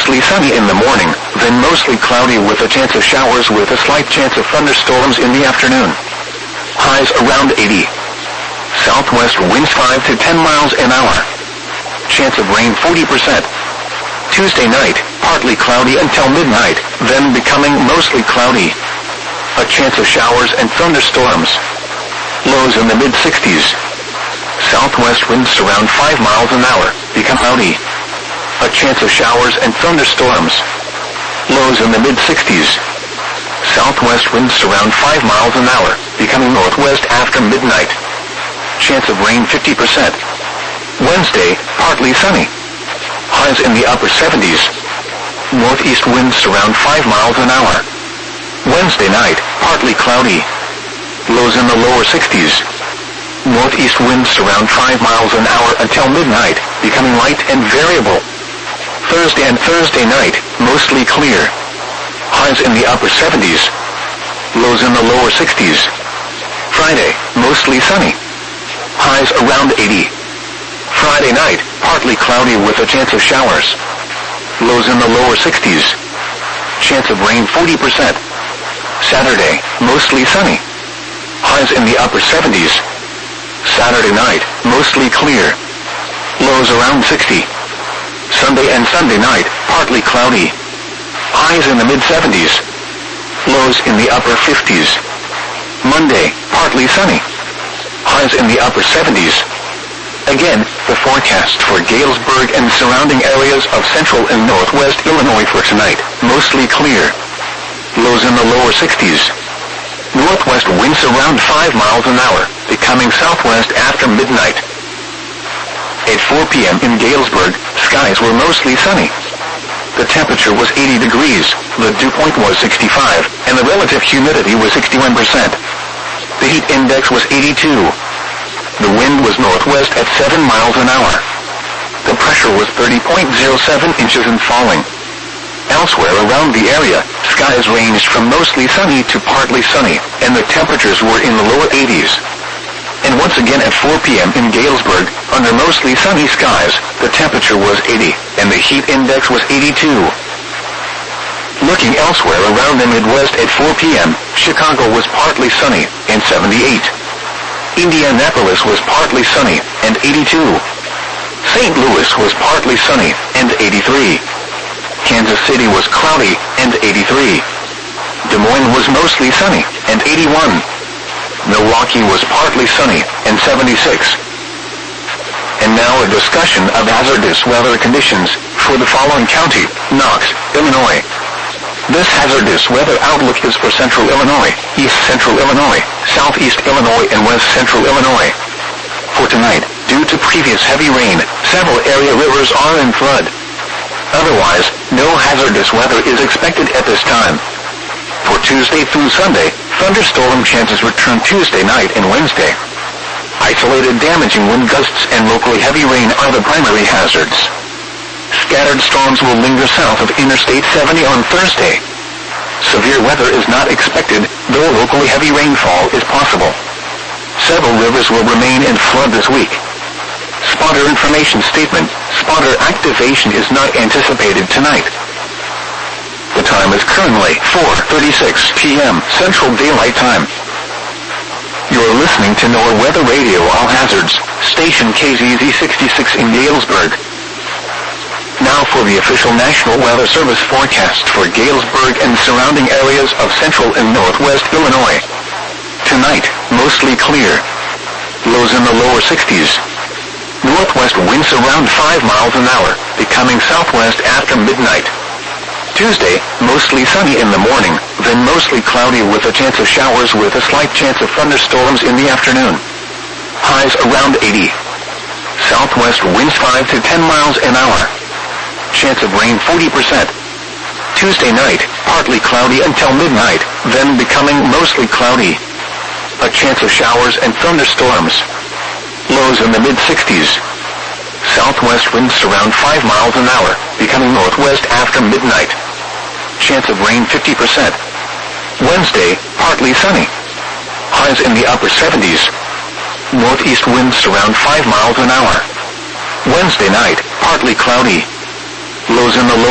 mostly sunny in the morning, then mostly cloudy with a chance of showers with a slight chance of thunderstorms in the afternoon. Highs around 80. Southwest winds 5 to 10 miles an hour. Chance of rain 40%. Tuesday night, partly cloudy until midnight, then becoming mostly cloudy. A chance of showers and thunderstorms. Lows in the mid-60s. Southwest winds around 5 miles an hour, become cloudy. A chance of showers and thunderstorms. Lows in the mid-60s. Southwest winds around 5 miles an hour, becoming northwest after midnight. Chance of rain 50%. Wednesday, partly sunny. Highs in the upper 70s. Northeast winds around 5 miles an hour. Wednesday night, partly cloudy. Lows in the lower 60s. Northeast winds around 5 miles an hour until midnight, becoming light and variable. Thursday and Thursday night, mostly clear. Highs in the upper 70s. Lows in the lower 60s. Friday, mostly sunny. Highs around 80. Friday night, partly cloudy with a chance of showers. Lows in the lower 60s. Chance of rain 40%. Saturday, mostly sunny. Highs in the upper 70s. Saturday night, mostly clear. Lows around 60. Sunday and Sunday night, partly cloudy. Highs in the mid-70s. Lows in the upper 50s. Monday, partly sunny. Highs in the upper 70s. Again, the forecast for Galesburg and surrounding areas of central and northwest Illinois for tonight, mostly clear. Lows in the lower 60s. Northwest winds around 5 miles an hour, becoming southwest after midnight. At 4 p.m. in Galesburg, skies were mostly sunny. The temperature was 80 degrees, the dew point was 65, and the relative humidity was 61%. The heat index was 82. The wind was northwest at 7 miles an hour. The pressure was 30.07 inches and falling. Elsewhere around the area, skies ranged from mostly sunny to partly sunny, and the temperatures were in the lower 80s. And once again at 4 p.m. in Galesburg, under mostly sunny skies, the temperature was 80, and the heat index was 82. Looking elsewhere around the Midwest at 4 p.m., Chicago was partly sunny, and 78. Indianapolis was partly sunny, and 82. St. Louis was partly sunny, and 83. Kansas City was cloudy, and 83. Des Moines was mostly sunny, and 81. Milwaukee was partly sunny, and 76. And now a discussion of hazardous weather conditions for the following county, Knox, Illinois. This hazardous weather outlook is for central Illinois, east central Illinois, southeast Illinois, and west central Illinois. For tonight, due to previous heavy rain, several area rivers are in flood. Otherwise, no hazardous weather is expected at this time. For Tuesday through Sunday, thunderstorm chances return Tuesday night and Wednesday. Isolated damaging wind gusts and locally heavy rain are the primary hazards. Scattered storms will linger south of Interstate 70 on Thursday. Severe weather is not expected, though locally heavy rainfall is possible. Several rivers will remain in flood this week. Spotter information statement, spotter activation is not anticipated tonight. The time is currently 4:36 p.m. Central Daylight Time. You're listening to NOAA Weather Radio All Hazards, station KZZ 66 in Galesburg. Now for the official National Weather Service forecast for Galesburg and surrounding areas of central and northwest Illinois. Tonight, mostly clear. Lows in the lower 60s. Northwest winds around 5 miles an hour, becoming southwest after midnight. Tuesday, mostly sunny in the morning, then mostly cloudy with a chance of showers with a slight chance of thunderstorms in the afternoon. Highs around 80. Southwest winds 5 to 10 miles an hour. Chance of rain 40%. Tuesday night, partly cloudy until midnight, then becoming mostly cloudy. A chance of showers and thunderstorms. Lows in the mid-60s. Southwest winds around 5 miles an hour, becoming northwest after midnight. Chance of rain 50%. Wednesday, partly sunny. Highs in the upper 70s. Northeast winds around 5 miles an hour. Wednesday night, partly cloudy. Lows in the low